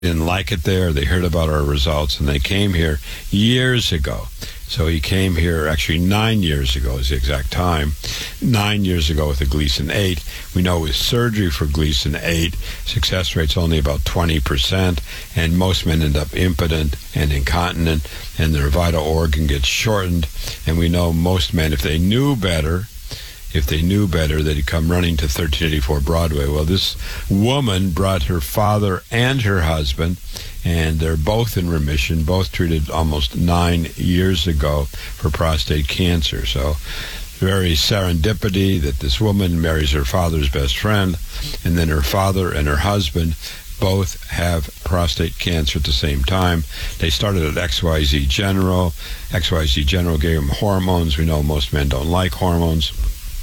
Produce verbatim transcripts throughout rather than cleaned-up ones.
didn't like it there. They heard about our results, and they came here years ago. So he came here actually nine years ago is the exact time, nine years ago with a Gleason eight. We know with surgery for Gleason eight, success rate's only about twenty percent, and most men end up impotent and incontinent, and their vital organ gets shortened. And we know most men, if they knew better, if they knew better, they'd come running to thirteen eighty-four Broadway. Well, this woman brought her father and her husband, and they're both in remission, both treated almost nine years ago for prostate cancer. So very serendipity that this woman marries her father's best friend, and then her father and her husband both have prostate cancer at the same time. They started at X Y Z General. X Y Z General gave them hormones. We know most men don't like hormones.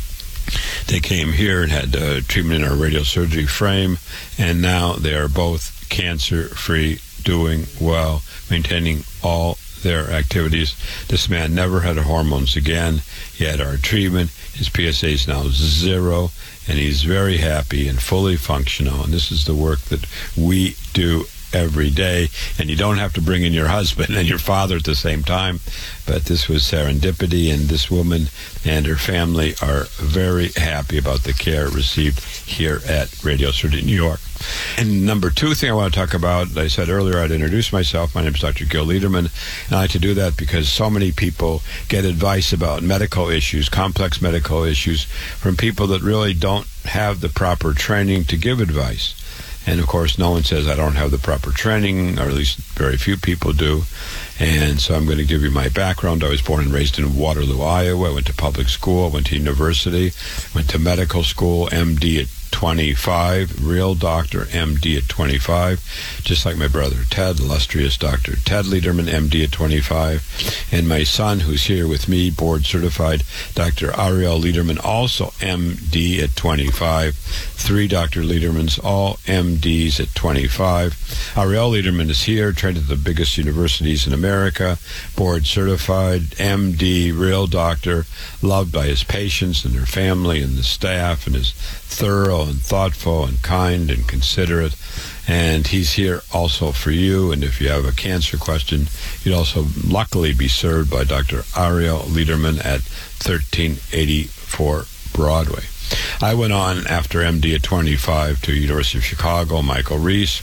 They came here and had uh, treatment in our radiosurgery frame, and now they are both cancer-free, doing well, maintaining all their activities. This man never had hormones again. He had our treatment. His P S A is now zero, and he's very happy and fully functional. And this is the work that we do every day. And you don't have to bring in your husband and your father at the same time. But this was serendipity, and this woman and her family are very happy about the care received here at Radiosurgery New York. And number two thing I want to talk about, I said earlier I'd introduce myself. My name is Doctor Gil Lederman, and I like to do that because so many people get advice about medical issues, complex medical issues, from people that really don't have the proper training to give advice. And, of course, no one says I don't have the proper training, or at least very few people do. And so I'm going to give you my background. I was born and raised in Waterloo, Iowa. I went to public school, went to university, went to medical school, M D at twenty-five, real doctor, M D at twenty-five, just like my brother Ted, illustrious Doctor Ted Lederman, M D at twenty-five, and my son, who's here with me, board certified, Doctor Ariel Lederman, also M D at twenty-five. Three Doctor Ledermans, all M Ds at twenty-five. Ariel Lederman is here, trained at the biggest universities in America, board certified, M D, real doctor, loved by his patients and their family and the staff, and is thorough and thoughtful and kind and considerate. And he's here also for you. And if you have a cancer question, you'd also luckily be served by Doctor Ariel Lederman at thirteen eighty-four Broadway. I went on after M D at twenty-five to University of Chicago, Michael Reese,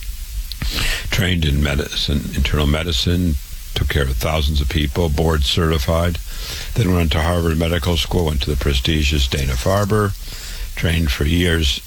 trained in medicine, internal medicine, took care of thousands of people, board certified. Then went to Harvard Medical School, went to the prestigious Dana-Farber, trained for years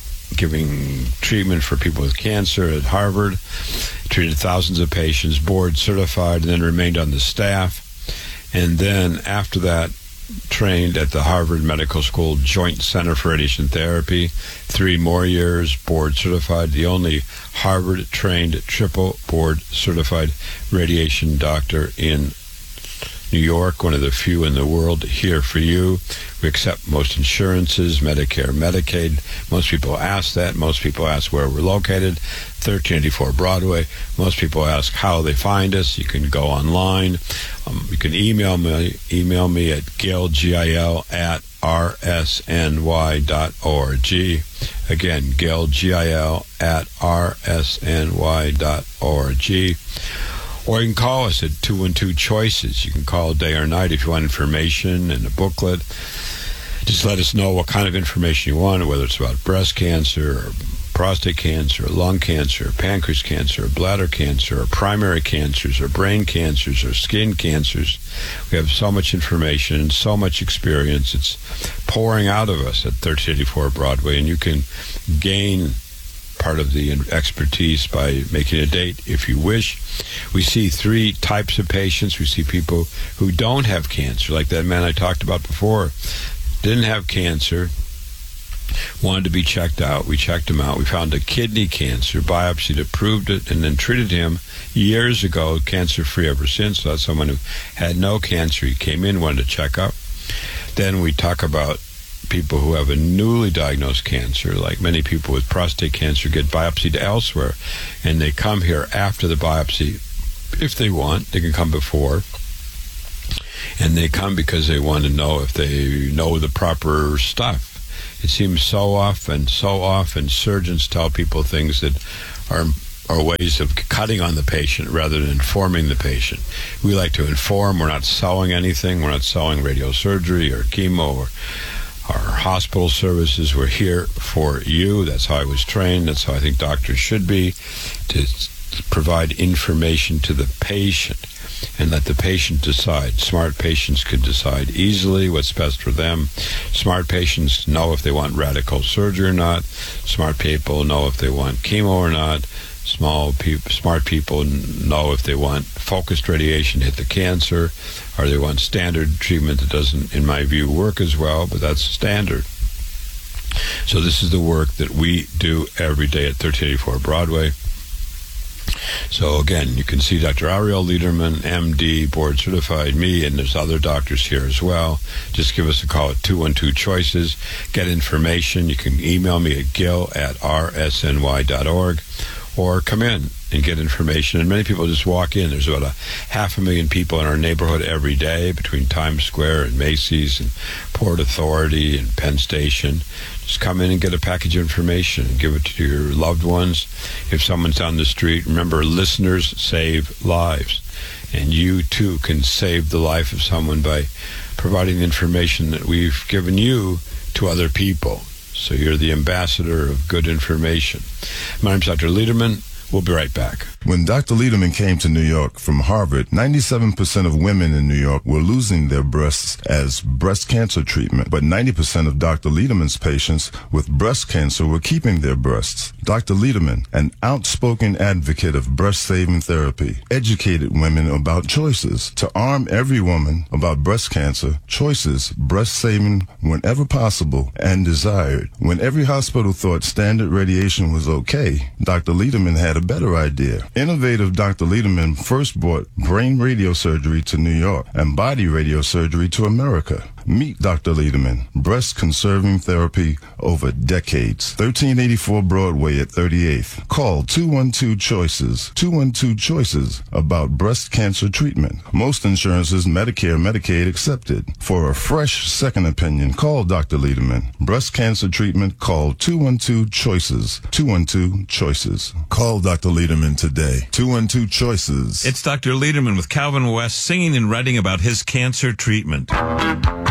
giving treatment for people with cancer at Harvard, treated thousands of patients, board certified, and then remained on the staff. And then after that, trained at the Harvard Medical School Joint Center for Radiation Therapy, three more years, board certified, the only Harvard-trained triple board certified radiation doctor in New York, one of the few in the world. Here for you. We accept most insurances, Medicare, Medicaid. Most people ask that. Most people ask where we're located. thirteen eighty-four Broadway. Most people ask how they find us. You can go online. Um, you can email me, email me at gil, G I L, at r s n y dot org. Again, Gil, G I L, at r s n y dot org. Or you can call us at two one two choices. You can call day or night if you want information and a booklet. Just let us know what kind of information you want, whether it's about breast cancer or prostate cancer or lung cancer or pancreas cancer or bladder cancer or primary cancers or brain cancers or skin cancers. We have so much information and so much experience. It's pouring out of us at thirteen eighty-four Broadway, and you can gain part of the expertise by making a date if you wish. We see three types of patients. We see people who don't have cancer, like that man I talked about before. Didn't have cancer, wanted to be checked out. We checked him out. We found a kidney cancer, biopsied it, proved it, and then treated him years ago, cancer-free ever since. So that's someone who had no cancer. He came in, wanted to check up. Then we talk about people who have a newly diagnosed cancer, like many people with prostate cancer get biopsied elsewhere, and they come here after the biopsy. If they want, they can come before. And they come because they want to know if they know the proper stuff. It seems so often, so often surgeons tell people things that are are ways of cutting on the patient rather than informing the patient. We like to inform. We're not selling anything. We're not selling radiosurgery or chemo or our hospital services. We're here for you. That's how I was trained. That's how I think doctors should be, to provide information to the patient and let the patient decide. Smart patients can decide easily what's best for them. Smart patients know if they want radical surgery or not. Smart people know if they want chemo or not. Small pe- smart people know if they want focused radiation to hit the cancer, or they want standard treatment that doesn't, in my view, work as well, but that's standard. So this is the work that we do every day at thirteen eighty-four Broadway. So again, you can see Doctor Ariel Lederman, M D, board certified, me, and there's other doctors here as well. Just give us a call at two one two choices. Get information. You can email me at gil at r s n y dot org. Or come in and get information. And many people just walk in. There's about a half a million people in our neighborhood every day between Times Square and Macy's and Port Authority and Penn Station. Just come in and get a package of information and give it to your loved ones. If someone's down the street, remember, listeners save lives. And you, too, can save the life of someone by providing the information that we've given you to other people. So you're the ambassador of good information. My name's Doctor Lederman. We'll be right back. When Doctor Lederman came to New York from Harvard, ninety-seven percent of women in New York were losing their breasts as breast cancer treatment, but ninety percent of Doctor Lederman's patients with breast cancer were keeping their breasts. Doctor Lederman, an outspoken advocate of breast-saving therapy, educated women about choices. To arm every woman about breast cancer, choices, breast-saving whenever possible and desired. When every hospital thought standard radiation was okay, Doctor Lederman had a better idea. Innovative Doctor Lederman first brought brain radiosurgery to New York and body radiosurgery to America. Meet Doctor Lederman, breast-conserving therapy over decades. thirteen eighty-four Broadway at thirty-eighth. Call two one two choices, two one two choices about breast cancer treatment. Most insurances, Medicare, Medicaid accepted. For a fresh second opinion, call Doctor Lederman. Breast cancer treatment, call two one two choices, two one two choices. Call Doctor Lederman today. two one two choices. It's Doctor Lederman with Calvin West singing and writing about his cancer treatment.